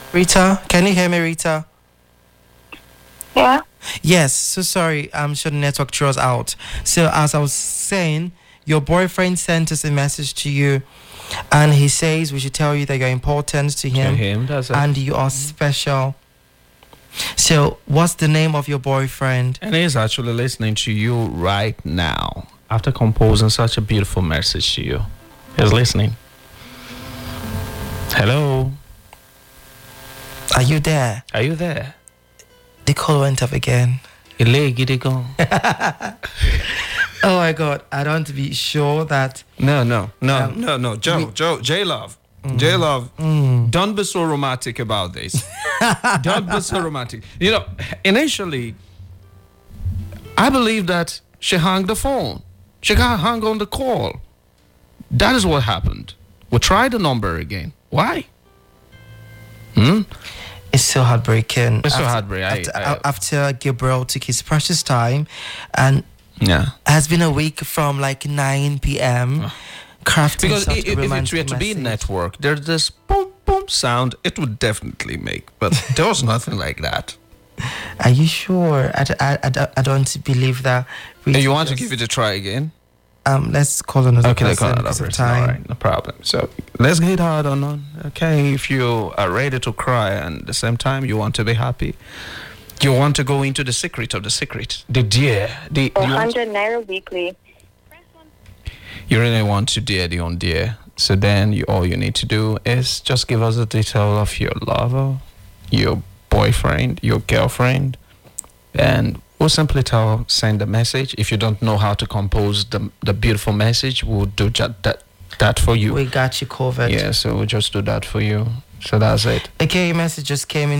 Rita, can you hear me, Rita? Yeah. Yes, so sorry. I'm sure the network threw us out. So as I was saying, your boyfriend sent us a message to you, and he says we should tell you that you're important to him, that's it. and you are special. So what's the name of your boyfriend? And he's actually listening to you right now after composing such a beautiful message to you. He's listening. Hello. Are you there? Are you there? The call went off again. Oh Oh my God! I don't want to be sure that. No, J-Love. J-Love, don't be so romantic about this. Don't be so romantic. You know, initially, I believe that she hung the phone. She got hung on the call. That is what happened. We tried the number again. Why? It's so heartbreaking. It's so heartbreaking. After Gabriel took his precious time, and has been a week from like 9 p.m. crafting Because such if a it romantic were to be message. network, there's this boom boom sound. It would definitely make, but there was nothing like that. Are you sure? I don't believe that. And you want to give it a try again? Let's call another Okay, person. call another some person. time. All right, no problem. So let's get hard on. Okay, if you are ready to cry and at the same time you want to be happy, you want to go into the secret of the secret. The dear. The 100 Naira weekly. you really want to dear the on dear. So then all you need to do is just give us the detail of your lover, your boyfriend, your girlfriend, and we'll simply send a message. If you don't know how to compose the beautiful message, we'll do that for you. We got you covered. Yeah, so we'll just do that for you. So that's it. Okay, your message just came in.